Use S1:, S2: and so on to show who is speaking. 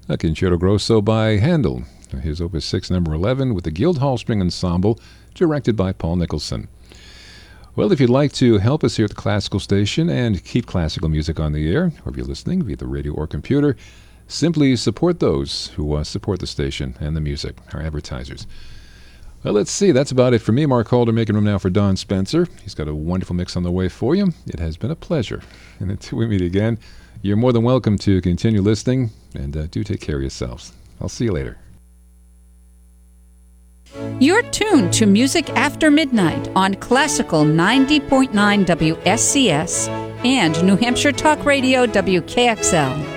S1: a Concerto Grosso by Handel, his Opus 6 number 11 with the Guildhall String Ensemble, directed by Paul Nicholson. Well, if you'd like to help us here at the Classical Station and keep classical music on the air, or if you're listening via the radio or computer, simply support those who support the station and the music, our advertisers. Well, let's see. That's about it for me. Mark Calder making room now for Don Spencer. He's got a wonderful mix on the way for you. It has been a pleasure. And until we meet again, you're more than welcome to continue listening, and do take care of yourselves. I'll see you later.
S2: You're tuned to Music After Midnight on Classical 90.9 WSCS and New Hampshire Talk Radio WKXL.